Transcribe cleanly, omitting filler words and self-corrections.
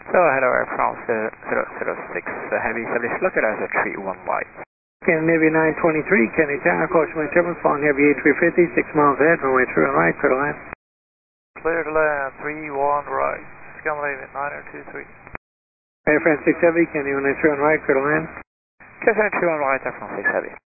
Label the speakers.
Speaker 1: So hello Air France 006 Heavy, establish located as a 3-1 light.
Speaker 2: Can Navy 923, Kenny Tower, caution wind turbulence, following heavy A350, 6 miles ahead, runway 3 and right, clear to land.
Speaker 3: Clear to land, 3-1 right, Scandinavian 9023.
Speaker 2: Air France 6 Heavy, Kenny 193 on right, clear to land.
Speaker 1: Just 3-1 right, Air France 6 Heavy.